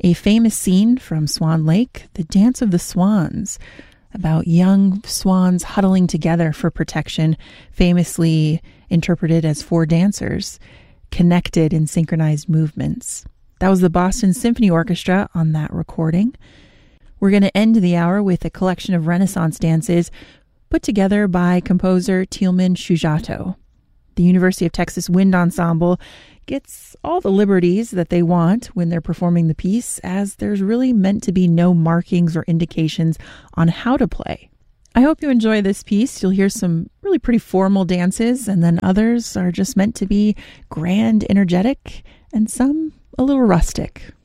A famous scene from Swan Lake, the Dance of the Swans, about young swans huddling together for protection, famously interpreted as four dancers, connected in synchronized movements. That was the Boston Symphony Orchestra on that recording. We're going to end the hour with a collection of Renaissance dances put together by composer Tielman Shujato. The University of Texas Wind Ensemble gets all the liberties that they want when they're performing the piece, as there's really meant to be no markings or indications on how to play. I hope you enjoy this piece. You'll hear some really pretty formal dances, and then others are just meant to be grand, energetic, and some a little rustic.